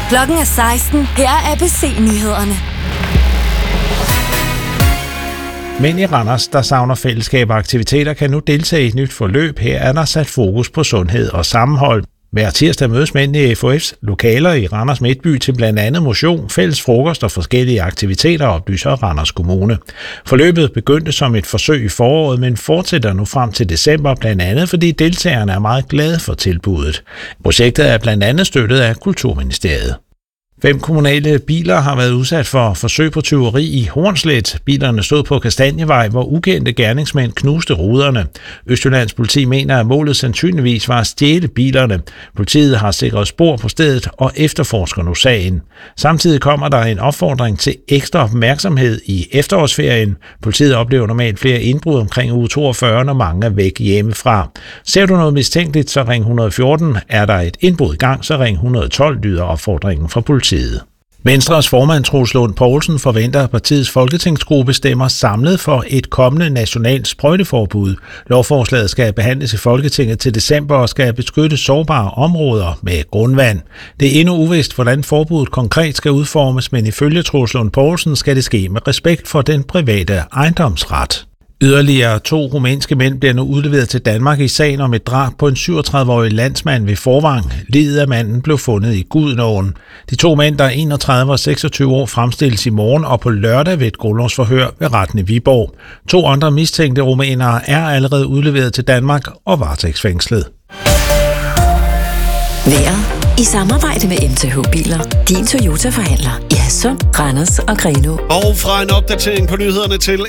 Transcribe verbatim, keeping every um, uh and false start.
Klokken er seksten. Her er A B C-nyhederne. Mænd i Randers, der savner fællesskab og aktiviteter, kan nu deltage i et nyt forløb. Her er der sat fokus på sundhed og sammenhold. Hver tirsdag mødes mænd i F O F's lokaler i Randers Midtby til blandt andet motion, fælles frokost og forskellige aktiviteter, oplyser Randers Kommune. Forløbet begyndte som et forsøg i foråret, men fortsætter nu frem til december, blandt andet fordi deltagerne er meget glade for tilbuddet. Projektet er blandt andet støttet af Kulturministeriet. Fem kommunale biler har været udsat for forsøg på tyveri i Hornslet. Bilerne stod på Kastanjevej, hvor ukendte gerningsmænd knuste ruderne. Østjyllands politi mener, at målet sandsynligvis var at stjæle bilerne. Politiet har sikret spor på stedet og efterforsker nu sagen. Samtidig kommer der en opfordring til ekstra opmærksomhed i efterårsferien. Politiet oplever normalt flere indbrud omkring uge toogfyrre, når mange er væk hjemmefra. Ser du noget mistænkeligt, så ring et et fire. Er der et indbrud i gang, så ring et et to, lyder opfordringen fra politiet. Venstres formand Troels Lund Poulsen forventer, at partiets folketingsgruppe stemmer samlet for et kommende nationalt sprøjteforbud. Lovforslaget skal behandles i Folketinget til december og skal beskytte sårbare områder med grundvand. Det er endnu uvist, hvordan forbuddet konkret skal udformes, men ifølge Troels Lund Poulsen skal det ske med respekt for den private ejendomsret. Yderligere to rumænske mænd bliver nu udleveret til Danmark i sagen om et drab på en syvogtredive-årig landsmand ved Forvang. Liget af manden blev fundet i Gudenåen. De to mænd, der er enogtredive og seksogtyve år, fremstilles i morgen og på lørdag ved et grundlovsforhør ved retten i Viborg. To andre mistænkte rumænere er allerede udleveret til Danmark og varetægtsfængslet. Vejret i samarbejde med M T H Biler. Din Toyota-forhandler i Hadsund, Randers og Grenaa. Og fra en opdatering på nyhederne til